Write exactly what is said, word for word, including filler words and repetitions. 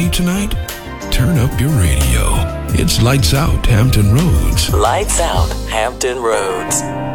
party tonight? Turn up your radio. It's Lights Out Hampton Roads. Lights Out Hampton Roads.